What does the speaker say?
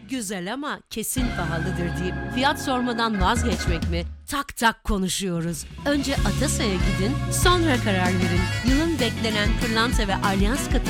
Güzel ama kesin pahalıdır deyip fiyat sormadan vazgeçmek mi? Tak tak konuşuyoruz. Önce Atasa'ya gidin, sonra karar verin. Yılın beklenen pırlanta ve alyans katı